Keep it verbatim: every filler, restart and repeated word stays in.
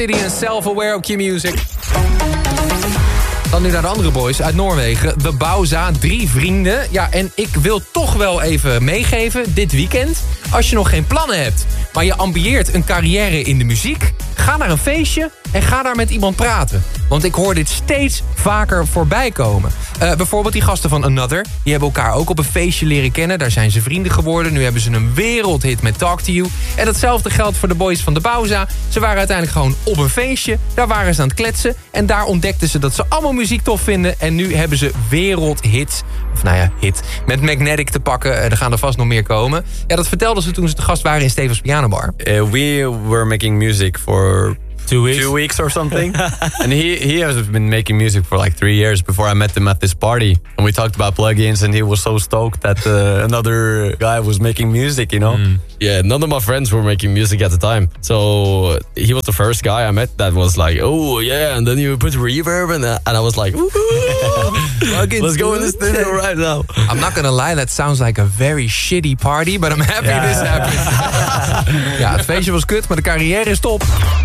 City en Self-Aware op Q-Music. Dan nu naar de andere boys uit Noorwegen. De Bauza, drie vrienden. Ja, en ik wil toch wel even meegeven, dit weekend... als je nog geen plannen hebt, maar je ambieert een carrière in de muziek... ga naar een feestje en ga daar met iemand praten. Want ik hoor dit steeds vaker voorbij komen. Uh, bijvoorbeeld die gasten van Another. Die hebben elkaar ook op een feestje leren kennen. Daar zijn ze vrienden geworden. Nu hebben ze een wereldhit met Talk to You. En datzelfde geldt voor de boys van de Bauza. Ze waren uiteindelijk gewoon op een feestje. Daar waren ze aan het kletsen. En daar ontdekten ze dat ze allemaal muziek tof vinden. En nu hebben ze wereldhits. Of nou ja, hit. Met Magnetic te pakken. Uh, er gaan er vast nog meer komen. Ja, dat vertelden ze toen ze te gast waren in Stevens Pianobar. Uh, we were making music for... Two weeks? Two weeks or something. And he, he has been making music for like three years before I met him at this party. And we talked about plugins and he was so stoked that uh, another guy was making music, you know? Mm. Yeah, none of my friends were making music at the time. So he was the first guy I met that was like, oh yeah, and then you put reverb and, uh, and I was like, let's go in the studio right now. I'm not gonna lie, that sounds like a very shitty party, but I'm happy yeah. this happened. Ja, het feestje was kut, maar de carrière is top.